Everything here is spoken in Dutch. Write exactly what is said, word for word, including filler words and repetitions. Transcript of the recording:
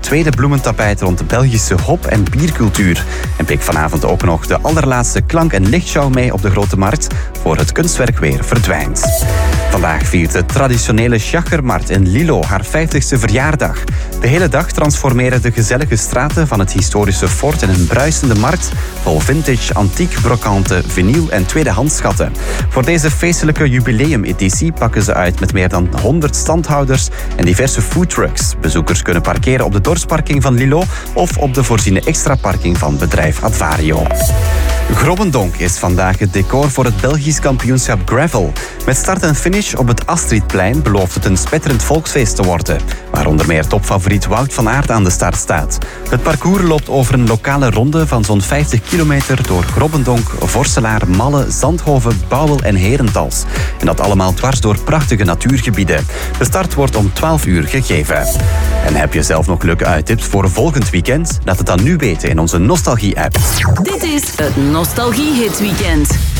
tweede bloementapijt rond de Belgische hop- en biercultuur. En pik vanavond ook nog de allerlaatste klank- en lichtshow mee op de Grote Markt voor het kunstwerk weer verdwijnt. Vandaag viert de traditionele Schachermarkt in Lilo haar vijftigste verjaardag. De hele dag transformeren de gezellige straten van het historische fort in een bruisende markt vol vintage, antiek, brokante, vinyl en tweedehandsschatten. Voor deze feestelijke jubileumeditie pakken ze uit met meer dan honderd standhouders en diverse foodtrucks. Bezoekers kunnen parkeren op de dorpsparking van Lilo of op de voorziene extraparking van bedrijf Advario. Grobbendonk is vandaag het decor voor het Belgisch kampioenschap Gravel. Met start en finish op het Astridplein belooft het een spetterend volksfeest te worden, waar onder meer topfavoriet Wout van Aert aan de start staat. Het parcours loopt over een lokale ronde van zo'n vijftig kilometer door Grobbendonk, Vorselaar, Malle, Zandhoven, Bouwel en Herentals. En dat allemaal dwars door prachtige natuurgebieden. De start wordt om twaalf uur gegeven. En heb je zelf nog leuke uittips voor volgend weekend? Laat het dan nu weten in onze Nostalgie-app. Dit is het Nostalgie Hit Weekend.